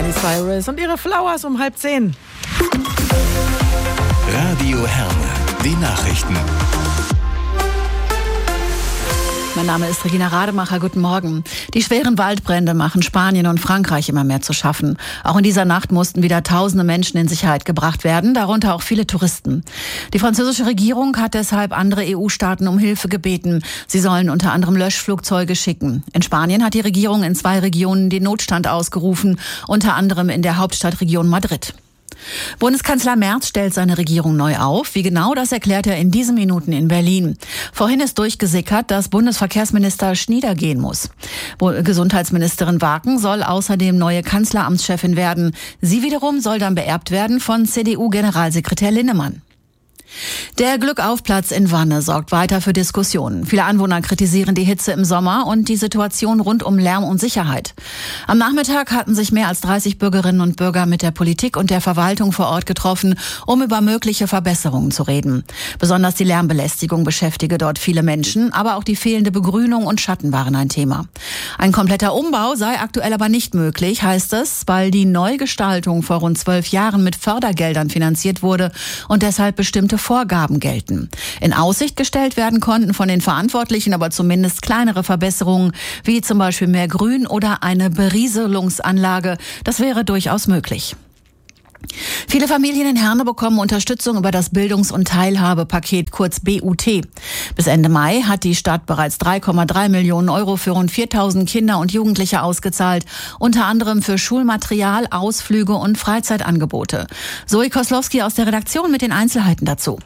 Miley Cyrus und ihre Flowers um 9:30. Radio Herne, die Nachrichten. Mein Name ist Regina Rademacher. Guten Morgen. Die schweren Waldbrände machen Spanien und Frankreich immer mehr zu schaffen. Auch in dieser Nacht mussten wieder tausende Menschen in Sicherheit gebracht werden, darunter auch viele Touristen. Die französische Regierung hat deshalb andere EU-Staaten um Hilfe gebeten. Sie sollen unter anderem Löschflugzeuge schicken. In Spanien hat die Regierung in 2 Regionen den Notstand ausgerufen, unter anderem in der Hauptstadtregion Madrid. Bundeskanzler Merz stellt seine Regierung neu auf. Wie genau, das erklärt er in diesen Minuten in Berlin. Vorhin ist durchgesickert, dass Bundesverkehrsminister Schnieder gehen muss. Gesundheitsministerin Waken soll außerdem neue Kanzleramtschefin werden. Sie wiederum soll dann beerbt werden von CDU-Generalsekretär Linnemann. Der Glückaufplatz in Wanne sorgt weiter für Diskussionen. Viele Anwohner kritisieren die Hitze im Sommer und die Situation rund um Lärm und Sicherheit. Am Nachmittag hatten sich mehr als 30 Bürgerinnen und Bürger mit der Politik und der Verwaltung vor Ort getroffen, um über mögliche Verbesserungen zu reden. Besonders die Lärmbelästigung beschäftige dort viele Menschen, aber auch die fehlende Begrünung und Schatten waren ein Thema. Ein kompletter Umbau sei aktuell aber nicht möglich, heißt es, weil die Neugestaltung vor rund 12 Jahren mit Fördergeldern finanziert wurde und deshalb bestimmte Vorgaben gelten. In Aussicht gestellt werden konnten von den Verantwortlichen aber zumindest kleinere Verbesserungen, wie zum Beispiel mehr Grün oder eine Berieselungsanlage. Das wäre durchaus möglich. Viele Familien in Herne bekommen Unterstützung über das Bildungs- und Teilhabepaket, kurz BUT. Bis Ende Mai hat die Stadt bereits 3,3 Millionen Euro für rund 4.000 Kinder und Jugendliche ausgezahlt, unter anderem für Schulmaterial, Ausflüge und Freizeitangebote. Zoe Koslowski aus der Redaktion mit den Einzelheiten dazu.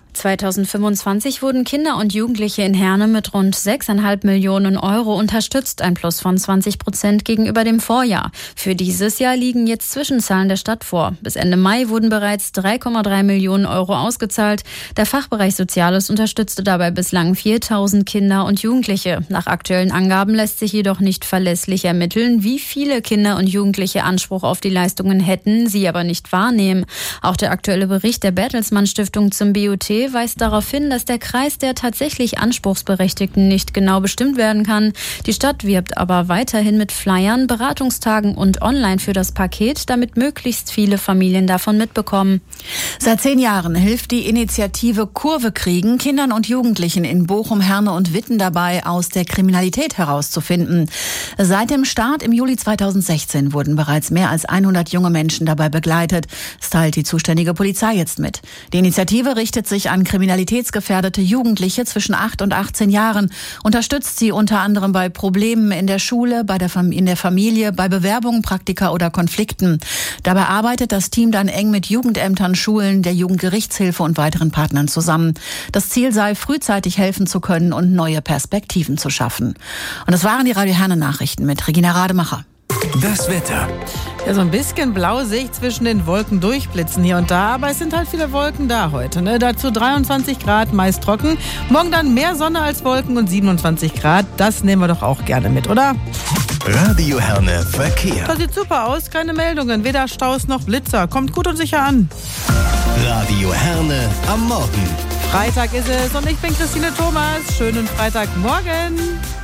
2025 wurden Kinder und Jugendliche in Herne mit rund 6,5 Millionen Euro unterstützt, ein Plus von 20% gegenüber dem Vorjahr. Für dieses Jahr liegen jetzt Zwischenzahlen der Stadt vor. Bis Ende Mai wurden bereits 3,3 Millionen Euro ausgezahlt. Der Fachbereich Soziales unterstützte dabei bislang 4.000 Kinder und Jugendliche. Nach aktuellen Angaben lässt sich jedoch nicht verlässlich ermitteln, wie viele Kinder und Jugendliche Anspruch auf die Leistungen hätten, sie aber nicht wahrnehmen. Auch der aktuelle Bericht der Bertelsmann Stiftung zum BUT weist darauf hin, dass der Kreis der tatsächlich Anspruchsberechtigten nicht genau bestimmt werden kann. Die Stadt wirbt aber weiterhin mit Flyern, Beratungstagen und online für das Paket, damit möglichst viele Familien davon mitbekommen. Seit 10 Jahren hilft die Initiative Kurve kriegen Kindern und Jugendlichen in Bochum, Herne und Witten dabei, aus der Kriminalität herauszufinden. Seit dem Start im Juli 2016 wurden bereits mehr als 100 junge Menschen dabei begleitet. Das teilt die zuständige Polizei jetzt mit. Die Initiative richtet sich an kriminalitätsgefährdete Jugendliche zwischen 8 und 18 Jahren, unterstützt sie unter anderem bei Problemen in der Schule, in der Familie, bei Bewerbungen, Praktika oder Konflikten. Dabei arbeitet das Team dann eng mit Jugendämtern, Schulen, der Jugendgerichtshilfe und weiteren Partnern zusammen. Das Ziel sei, frühzeitig helfen zu können und neue Perspektiven zu schaffen. Und das waren die Radio Herne Nachrichten mit Regina Rademacher. Das Wetter. Ja, so ein bisschen blau sehe ich zwischen den Wolken durchblitzen hier und da, aber es sind halt viele Wolken da heute. Dazu 23 Grad, meist trocken. Morgen dann mehr Sonne als Wolken und 27 Grad. Das nehmen wir doch auch gerne mit, oder? Radio Herne Verkehr. Das sieht super aus, keine Meldungen, weder Staus noch Blitzer. Kommt gut und sicher an. Radio Herne am Morgen. Freitag ist es und ich bin Christine Thomas. Schönen Freitagmorgen.